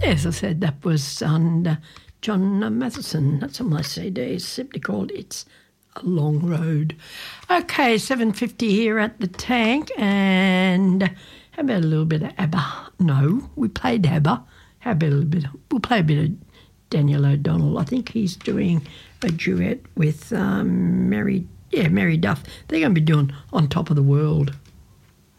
As I said, that was on John Matheson. That's on my CD. It's simply called It's a Long Road. Okay, 7:50 here at the Tank, and how about a little bit of ABBA? No, we played ABBA. How about a little bit? We'll play a bit of Daniel O'Donnell. I think he's doing a duet with Mary Duff. They're going to be doing On Top of the World.